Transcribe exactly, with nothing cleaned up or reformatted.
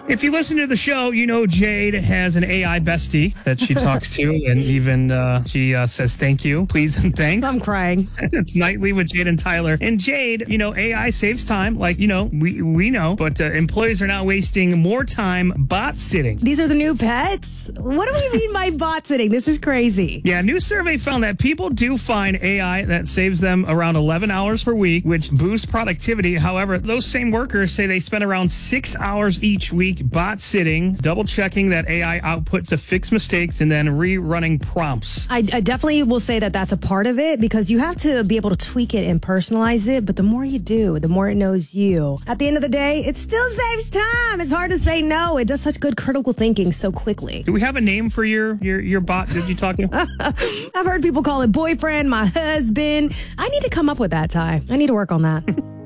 If you listen to the show, you know Jade has an A I bestie that she talks to, and even uh, she uh, says thank you, please, and thanks. I'm crying. It's Nightly with Jade and Tyler. And Jade, you know, A I saves time, like, you know, we, we know, but uh, employees are now wasting more time bot sitting. These are the new pets? What do we mean by bot sitting? This is crazy. Yeah, a new survey found that people do find A I that saves them around eleven hours per week, which boosts productivity. However, those same workers say they spend around six hours each week bot sitting, double checking that A I output to fix mistakes, and then rerunning prompts. I, I definitely will say that that's a part of it because you have to be able to tweak it and personalize it. But the more you do, the more it knows you. At the end of the day, it still saves time. It's hard to say no. It does such good critical thinking so quickly. Do we have a name for your your, your bot that you talk to? I've heard people call it boyfriend, my husband. I need to come up with that, Ty. I need to work on that.